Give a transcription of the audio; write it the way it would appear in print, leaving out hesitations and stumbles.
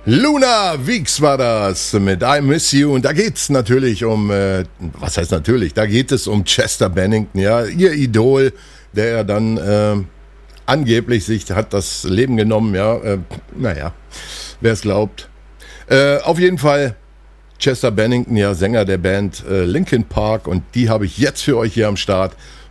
Luna Weeks war das mit I Miss You und da geht's natürlich um, was heißt natürlich, da geht es um Chester Bennington, ja, ihr Idol, der ja dann angeblich sich hat das Leben genommen, ja, naja, wer es glaubt. Auf jeden Fall Chester Bennington, ja, Sänger der Band Linkin Park und die habe ich jetzt für euch hier am Start